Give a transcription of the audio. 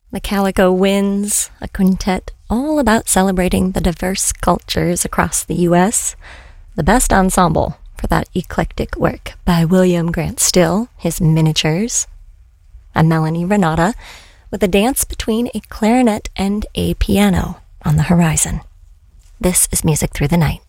The Calico Winds, a quintet all about celebrating the diverse cultures across the U.S. The best ensemble for that eclectic work by William Grant Still, his miniatures. And Melanie Renata with a dance between a clarinet and a piano on the horizon. This is Music Through the Night.